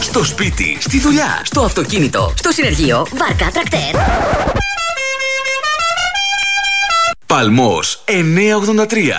Στο σπίτι, στη δουλειά, στο αυτοκίνητο, στο συνεργείο, βάρκα, τρακτέρ. Παλμός 983.